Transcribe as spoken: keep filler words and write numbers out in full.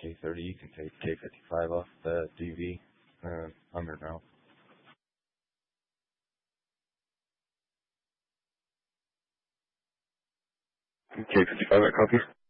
K thirty, you can take K fifty-five off the D V. Uh, under now. K fifty-five, I copy.